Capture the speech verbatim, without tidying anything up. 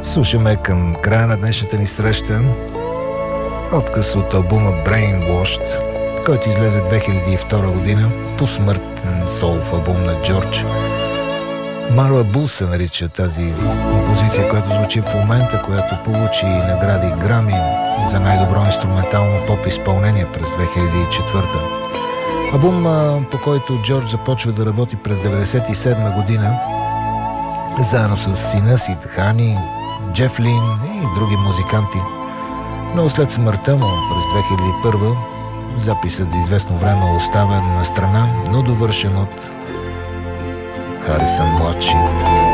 Слушаме към края на днешната ни среща отказ от албума Brainwashed, който излезе две хиляди и втора година, посмъртен солов албум на Джордж. Марла Бул се нарича тази композиция, която звучи в момента, която получи награди Грами за най-добро инструментално поп изпълнение през две хиляди и четвърта. Албум, по който Джордж започва да работи през деветдесет и седма година, заедно с сина си Тхани, Джеф Лин и други музиканти. Но след смъртта му през две хиляди и първа записът за известно време е оставен на страна, но довършен от Харисън младши.